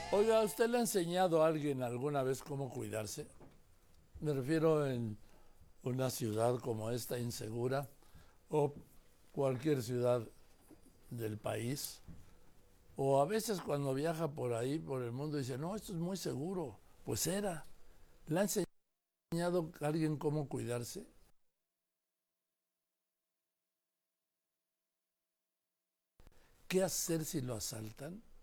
Oiga, ¿usted le ha enseñado a alguien alguna vez cómo cuidarse? Me refiero en una ciudad como esta insegura o cualquier ciudad del país. O a veces cuando viaja por ahí, por el mundo, dice, no, esto es muy seguro. Pues era. ¿Le ha enseñado a alguien cómo cuidarse? ¿Qué hacer si lo asaltan?